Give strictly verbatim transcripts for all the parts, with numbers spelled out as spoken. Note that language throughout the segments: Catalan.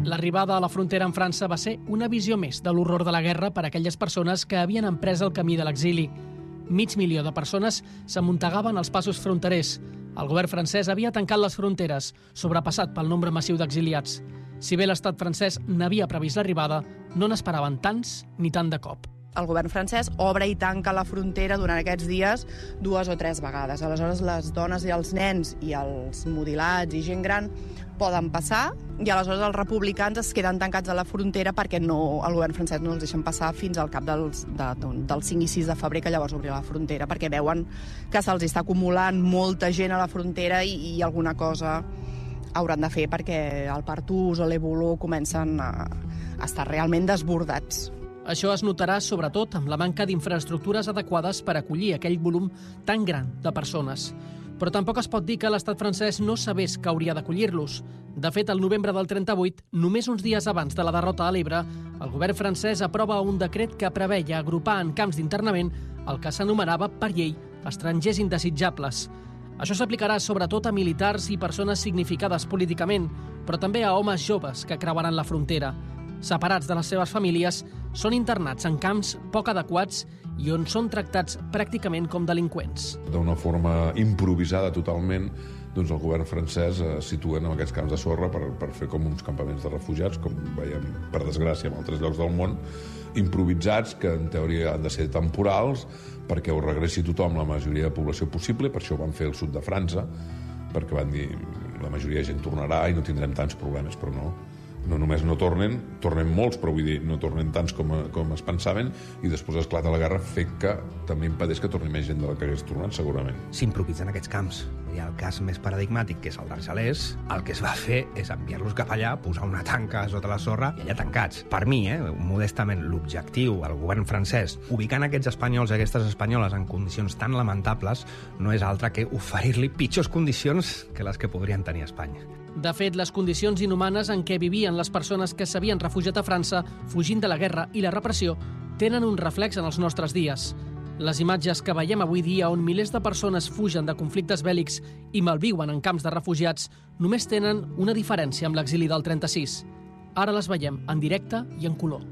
L'arribada a la frontera amb França va ser una visió més de l'horror de la guerra per a aquelles persones que havien emprès el camí de l'exili. Mig milió de persones s'amuntegaven als passos fronterers. El govern francès havia tancat les fronteres, sobrepassat pel nombre massiu d'exiliats. Si bé l'estat francès n'havia previst l'arribada, no n'esperaven tants ni tant de cop. El govern francès obre i tanca la frontera durant aquests dies dues o tres vegades. Aleshores, les dones i els nens i els mutilats i gent gran poden passar i aleshores els republicans es queden tancats a la frontera perquè no, el govern francès no els deixen passar fins al cap dels, de, del cinc i sis de febrer, que llavors obrirà la frontera, perquè veuen que se'ls està acumulant molta gent a la frontera i, i alguna cosa hauran de fer perquè el Partús o l'Eboló comencen a, a estar realment desbordats. Això es notarà sobretot amb la manca d'infraestructures adequades per acollir aquell volum tan gran de persones. Però tampoc es pot dir que l'estat francès no sabés que hauria d'acollir-los. De fet, el novembre del trenta-vuit, només uns dies abans de la derrota a l'Ebre, el govern francès aprova un decret que preveia agrupar en camps d'internament el que s'anomenava per llei estrangers indesitjables. Això s'aplicarà sobretot a militars i persones significades políticament, però també a homes joves que creuaran la frontera. Separats de les seves famílies, són internats en camps poc adequats i on són tractats pràcticament com delinqüents. D'una forma improvisada totalment, doncs el govern francès es situa en aquests camps de sorra per, per fer com uns campaments de refugiats, com veiem per desgràcia en altres llocs del món, improvisats, que en teoria han de ser temporals, perquè ho regressi tothom, la majoria de població possible. Per això ho van fer al sud de França, perquè van dir la majoria de gent tornarà i no tindrem tants problemes, però no. No només no tornen, tornen molts, però vull dir, no tornen tants com, com es pensaven, i després esclata la guerra, fet que també impedeix que torni més gent de la que hagués tornat, segurament. S'improvisen aquests camps. Hi ha el cas més paradigmàtic, que és el d'Argelers. El que es va fer és enviar-los cap allà, posar una tanca sota la sorra i allà tancats. Per mi, eh, modestament, l'objectiu al govern francès, ubicant aquests espanyols i aquestes espanyoles en condicions tan lamentables, no és altre que oferir-li pitjors condicions que les que podrien tenir a Espanya. De fet, les condicions inhumanes en què vivien les persones que s'havien refugiat a França, fugint de la guerra i la repressió, tenen un reflex en els nostres dies. Les imatges que veiem avui dia on milers de persones fugen de conflictes bèl·lics i malviuen en camps de refugiats només tenen una diferència amb l'exili del trenta-sis. Ara les veiem en directe i en color.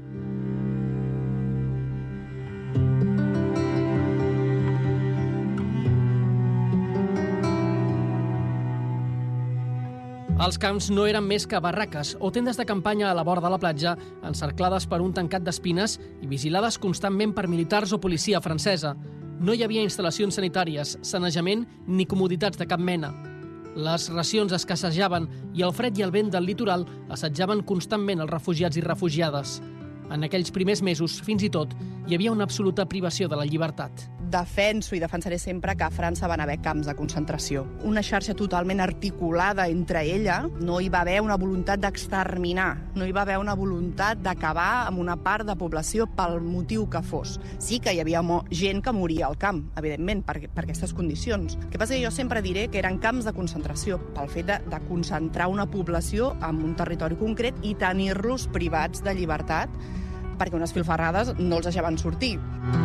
Els camps no eren més que barraques o tendes de campanya a la vora de la platja, encerclades per un tancat d'espines i vigilades constantment per militars o policia francesa. No hi havia instal·lacions sanitàries, sanejament ni comoditats de cap mena. Les racions escassejaven i el fred i el vent del litoral assetjaven constantment els refugiats i refugiades. En aquells primers mesos, fins i tot, hi havia una absoluta privació de la llibertat. Defenso i defensaré sempre que a França van haver camps de concentració. Una xarxa totalment articulada entre ella. No hi va haver una voluntat d'exterminar, no hi va haver una voluntat d'acabar amb una part de població pel motiu que fos. Sí que hi havia gent que moria al camp, evidentment, per, per aquestes condicions. El que passa és que jo sempre diré que eren camps de concentració, pel fet de, de concentrar una població en un territori concret i tenir-los privats de llibertat, perquè unes filferrades no els deixaven sortir.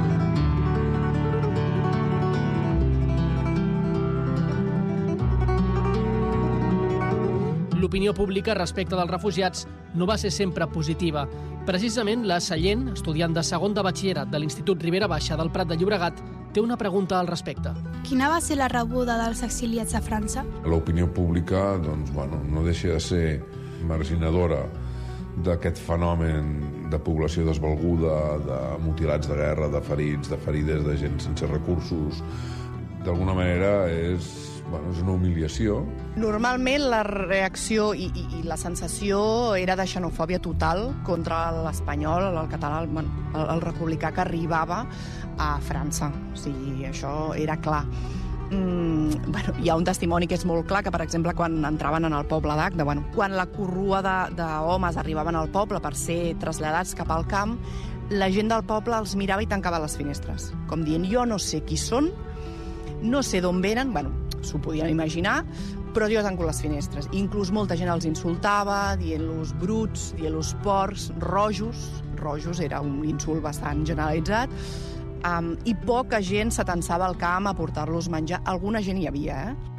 L'opinió pública respecte dels refugiats no va ser sempre positiva. Precisament la Sallent, estudiant de segon de batxillerat de l'Institut Ribera Baixa del Prat de Llobregat, té una pregunta al respecte. Quina va ser la rebuda dels exiliats a França? L'opinió pública, doncs, bueno, no deixa de ser marginadora d'aquest fenomen de població desvalguda, de mutilats de guerra, de ferits, de ferides, de gent sense recursos. D'alguna manera és, bueno, és una humiliació. Normalment la reacció i, i, i la sensació era de xenofòbia total contra l'espanyol, el català, el, el, el republicà que arribava a França. O sigui, això era clar. Mm, bueno, hi ha un testimoni que és molt clar, que per exemple quan entraven en el poble d'Agde, bueno, quan la corrua d'homes arribaven al poble per ser traslladats cap al camp, la gent del poble els mirava i tancava les finestres, com dient, jo no sé qui són, no sé d'on venen, bueno, s'ho podien imaginar, però jo tanco les finestres. Inclús molta gent els insultava, dient-los bruts, dient-los porcs, rojos, rojos era un insult bastant generalitzat, Um, i poca gent s'atansava al camp a portar-los menjar. Alguna gent hi havia, eh?